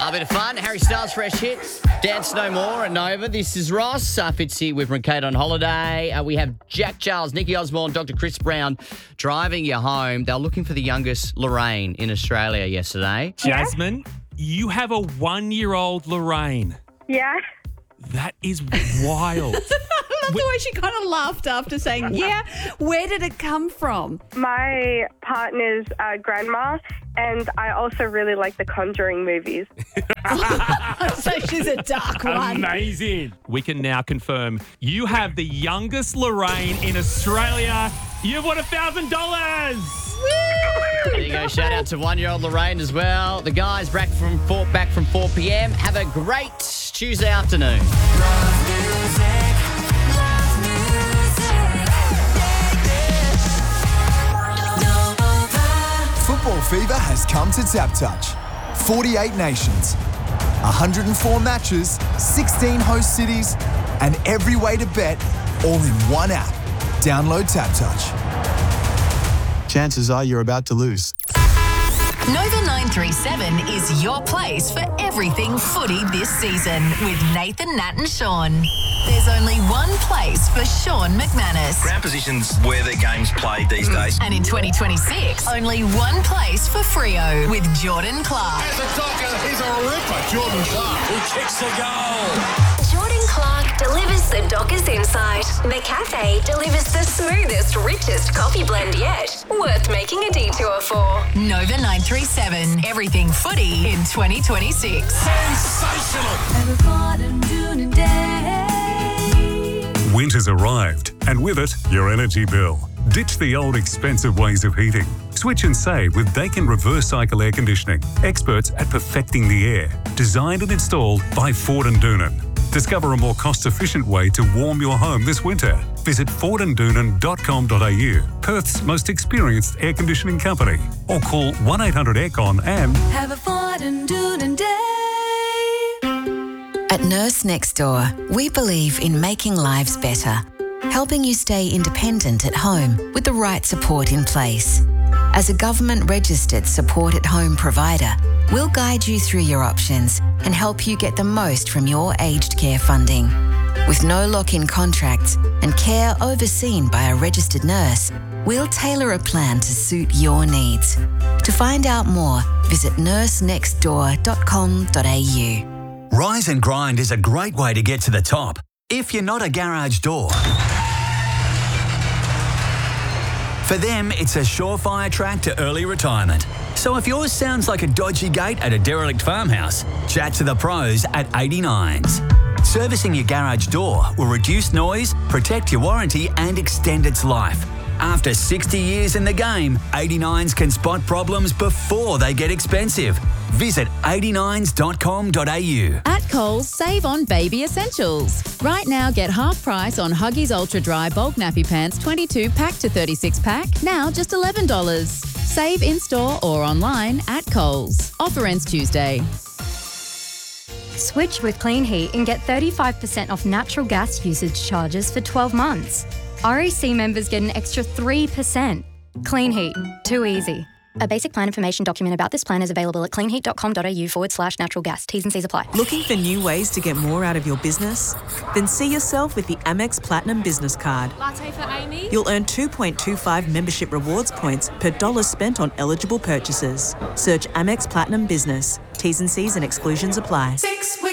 A bit of fun. Harry Styles, Fresh Hits. Dance No More at Nova. This is Ross. Fitz here with Kate on holiday. We have Jack Charles, Nikki Osborne, Dr. Chris Brown driving you home. They were looking for the youngest Lorraine in Australia yesterday. Jasmine, you have a 1-year-old Lorraine. Yeah. That is wild. I love the way she kind of laughed after saying, yeah. Where did it come from? My partner's grandma, and I also really like the Conjuring movies. So she's a dark one. Amazing. We can now confirm you have the youngest Lorraine in Australia. You've won $1,000. There you go. Shout out to 1-year-old Lorraine as well. The guys back from 4 p.m. Have a great Tuesday afternoon. Football fever has come to Tap Touch. 48 nations, 104 matches, 16 host cities, and every way to bet all in one app. Download Tap Touch. Chances are you're about to lose. Nova 937 is your place for everything footy this season with Nathan, Nat and Sean. There's only one place for Sean McManus. Ground position's where the game's played these days. And in 2026, only one place for Freo with Jordan Clark. As a docker, he's a ripper, Jordan Clark, who kicks the goal. Jordan Clark delivers the Dockers insight. The cafe delivers the smoothest, richest coffee blend yet. Worth making a detour for. Nova 937, everything footy in 2026. Sensational. Winter's arrived, and with it, your energy bill. Ditch the old expensive ways of heating. Switch and save with Daikin Reverse Cycle Air Conditioning. Experts at perfecting the air. Designed and installed by Ford & Doonan. Discover a more cost-efficient way to warm your home this winter. Visit fordanddoonan.com.au, Perth's most experienced air conditioning company. Or call 1-800-AIRCON and Have a Ford and Doonan day. At Nurse Next Door, we believe in making lives better, helping you stay independent at home with the right support in place. As a government-registered support-at-home provider, we'll guide you through your options and help you get the most from your aged care funding. With no lock-in contracts and care overseen by a registered nurse, we'll tailor a plan to suit your needs. To find out more, visit nursenextdoor.com.au. Rise and Grind is a great way to get to the top if you're not a garage door. For them, it's a surefire track to early retirement. So if yours sounds like a dodgy gate at a derelict farmhouse, chat to the pros at 89s. Servicing your garage door will reduce noise, protect your warranty and extend its life. After 60 years in the game, 89s can spot problems before they get expensive. Visit 89s.com.au. At Coles, save on baby essentials. Right now, get half price on Huggies Ultra Dry Bulk Nappy Pants 22 pack to 36 pack, now just $11. Save in-store or online at Coles. Offer ends Tuesday. Switch with Clean Heat and get 35% off natural gas usage charges for 12 months. REC members get an extra 3%. Clean Heat. Too easy. A basic plan information document about this plan is available at cleanheat.com.au/natural gas. T's and C's apply. Looking for new ways to get more out of your business? Then see yourself with the Amex Platinum Business Card. Latte for Amy. You'll earn 2.25 membership rewards points per dollar spent on eligible purchases. Search Amex Platinum Business. T's and C's and exclusions apply.